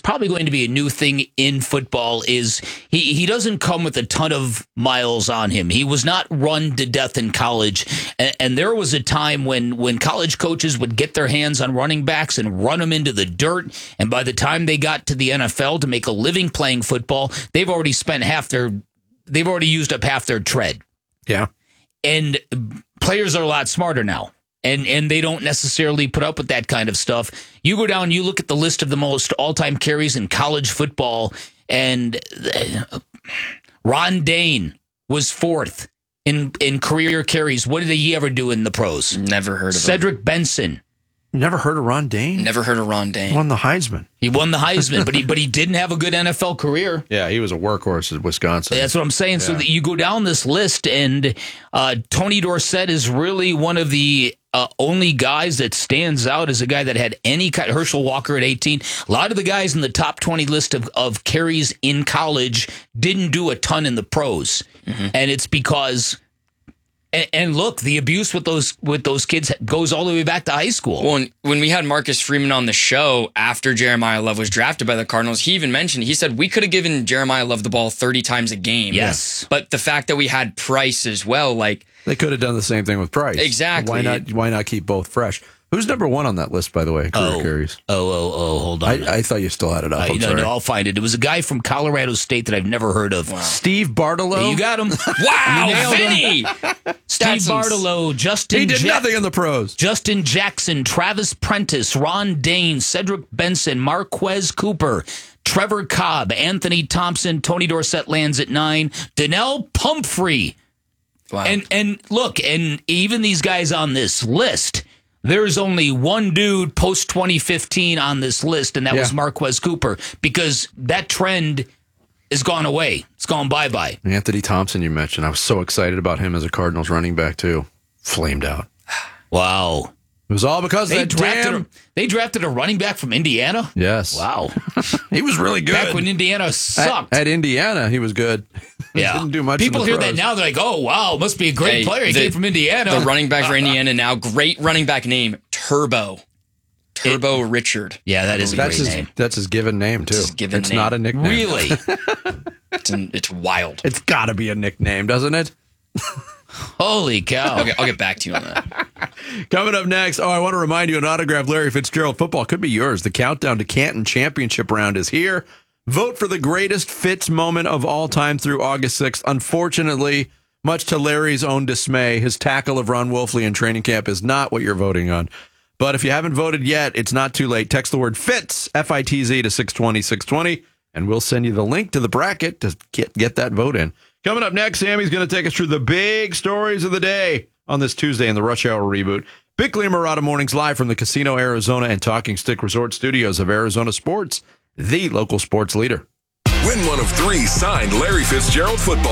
probably going to be a new thing in football is he doesn't come with a ton of miles on him. He was not run to death in college. And there was a time when college coaches would get their hands on running backs and run them into the dirt. And by the time they got to the NFL to make a living playing football, they've already used up half their tread. Yeah. And players are a lot smarter now. And they don't necessarily put up with that kind of stuff. You go down, you look at the list of the most all-time carries in college football, and Ron Dane was fourth in career carries. What did he ever do in the pros? Never heard of him. Cedric Benson. Never heard of Ron Dane? Never heard of Ron Dane. Won the Heisman. He won the Heisman, but he didn't have a good NFL career. Yeah, he was a workhorse at Wisconsin. That's what I'm saying. Yeah. So that you go down this list, and Tony Dorsett is really one of the only guys that stands out as a guy that had any kind. Herschel Walker at 18. A lot of the guys in the top 20 list of carries in college didn't do a ton in the pros, and it's because. And look, the abuse with those kids goes all the way back to high school. Well, when we had Marcus Freeman on the show after Jeremiah Love was drafted by the Cardinals, he even mentioned, he said, we could have given Jeremiah Love the ball 30 times a game. Yes. But the fact that we had Price as well, like... They could have done the same thing with Price. Exactly. Why not keep both fresh? Who's number one on that list, by the way? Career carries. Hold on. I thought you still had it up. No, I'll find it. It was a guy from Colorado State that I've never heard of. Wow. Steve Bartolo. You got him. Wow, Vinny! Steve Bartolo, Justin. He did nothing in the pros. Justin Jackson, Travis Prentice, Ron Dane, Cedric Benson, Marquez Cooper, Trevor Cobb, Anthony Thompson, Tony Dorsett lands at 9, Donnell Pumphrey. Wow. And look, and even these guys on this list, there's only one dude post 2015 on this list, and that was Marquez Cooper, because that trend has gone away. It's gone bye-bye. Anthony Thompson, you mentioned. I was so excited about him as a Cardinals running back, too. Flamed out. Wow. It was all because they drafted a running back from Indiana? Yes. Wow. He was really good. Back when Indiana sucked. At Indiana, he was good. Yeah. Didn't do much. People hear that now, they're like, oh, wow, must be a great player. He came from Indiana. The running back for Indiana now, great running back name, Turbo Richard. Yeah, that is a great name. That's his given name, too. It's not a nickname. Really? It's wild. It's got to be a nickname, doesn't it? Holy cow. Okay, I'll get back to you on that. Coming up next, I want to remind you, an autographed Larry Fitzgerald football could be yours. The countdown to Canton Championship round is here. Vote for the greatest Fitz moment of all time through August 6th. Unfortunately, much to Larry's own dismay, his tackle of Ron Wolfley in training camp is not what you're voting on. But if you haven't voted yet, it's not too late. Text the word FITZ, F-I-T-Z, to 620-620, and we'll send you the link to the bracket to get that vote in. Coming up next, Sammy's going to take us through the big stories of the day on this Tuesday in the Rush Hour Reboot. Bickley and Murata Mornings live from the Casino Arizona and Talking Stick Resort Studios of Arizona Sports, the local sports leader. Win one of 3 signed Larry Fitzgerald football